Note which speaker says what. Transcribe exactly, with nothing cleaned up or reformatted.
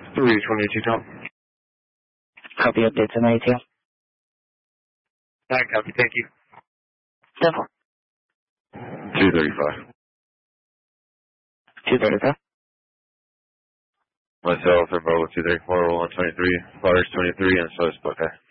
Speaker 1: three twenty-two, Tom.
Speaker 2: Copy updates on A T L.
Speaker 1: Alright, copy, thank you.
Speaker 2: Devil.
Speaker 3: two thirty-five.
Speaker 2: two thirty-five.
Speaker 3: Myself, Bravo two thirty-four, one twenty-three, Flowers twenty-three, and so is Buckeye.